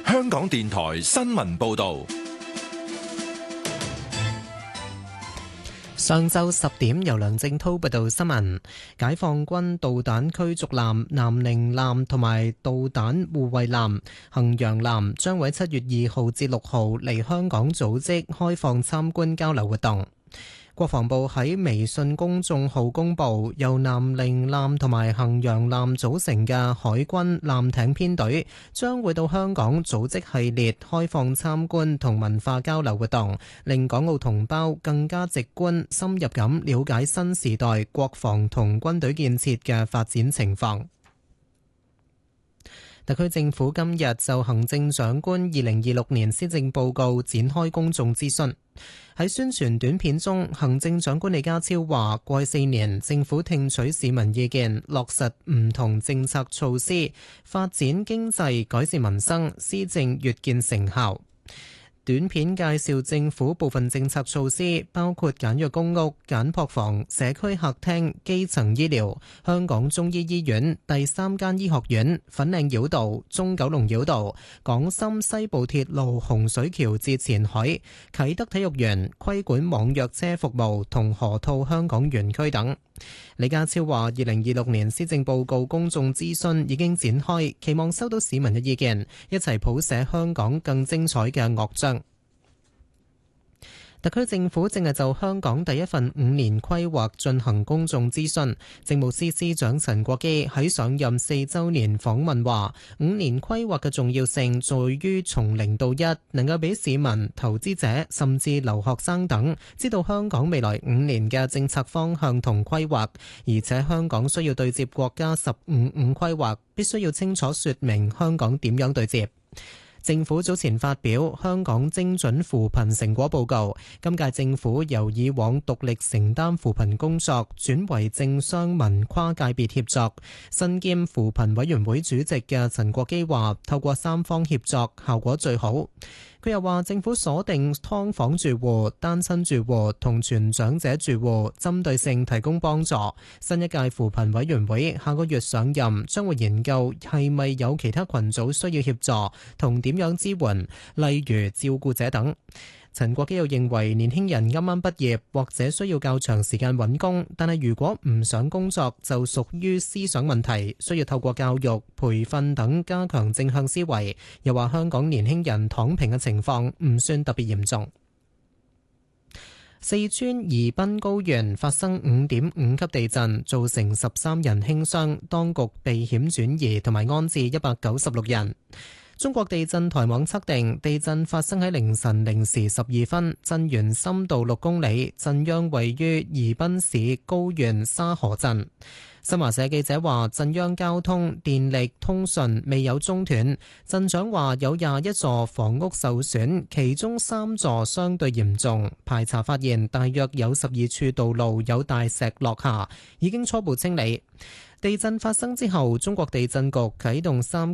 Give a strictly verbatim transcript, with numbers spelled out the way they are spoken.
香港電台新聞報道。 上晝十點，由梁正滔報道新聞。解放軍導彈驅逐艦南寧艦同埋導彈護衛艦衡陽艦將會喺七月二號至六號嚟香港組織開放參觀交流活動。國防部喺微信公眾號公佈，由南寧艦同埋衡陽艦組成嘅海軍艦艇編隊將會到香港組織系列開放參觀同文化交流活動，令港澳同胞更加直觀深入咁了解新時代國防同軍隊建設嘅發展情況。特區政府今日就行政長官二零二六年施政報告展開公眾諮詢。喺宣傳短片中，行政長官李家超話：過去四年，政府聽取市民意見，落實唔同政策措施，發展經濟、改善民生，施政越見成效。短片介紹政府部分政策措施，包括簡約公屋、簡樸房、社區客廳、基層醫療、香港中醫醫院、第三間醫學院、粉嶺繞道、中九龍繞道、港深西部鐵路洪水橋至前海、啟德體育園、規管網約車服務同河套香港園區等。李家超話：二零二六年施政報告公眾諮詢已經展開，期望收到市民嘅意見，一齊譜寫香港更精彩嘅樂章。特區政府正係就香港第一份五年規劃進行公眾諮詢。政務司司長陳國基喺上任四週年訪問話：五年規劃嘅重要性在於從零到一，能夠俾市民、投資者甚至留學生等知道香港未來五年嘅政策方向同規劃，而且香港需要對接國家十五五規劃，必須要清楚說明香港點樣對接。政府早前發表香港精準扶貧成果報告，今屆政府由以往獨力承擔扶貧工作，轉為政商民跨界別協作。身兼扶貧委員會主席嘅陳國基話：透過三方協作，效果最好。佢又話：政府鎖定劏房住戶、單親住戶同全長者住戶，針對性提供幫助。新一屆扶貧委員會下個月上任，將會研究係咪有其他群組需要協助，同點樣支援，例如照顧者等。陳國基又認為年輕人啱啱畢業或者需要較長時間揾工，但係如果唔想工作就屬於思想問題，需要透過教育、培訓等加強正向思維。又話香港年輕人躺平嘅情況唔算特別嚴重。四川宜賓高原發生五點五級地震，造成十三人輕傷，當局避險轉移同埋安置一百九十六人。中國地震台網測定，地震發生喺凌晨零時十二分，震源深度六公里，震央位於宜賓市高原沙河鎮。新華社記者話，震央交通、電力、通訊未有中斷。鎮長話有廿一座房屋受損，其中三座相對嚴重。排查發現大約有十二處道路有大石落下，已經初步清理。地震發生之後，中國地震局啟動三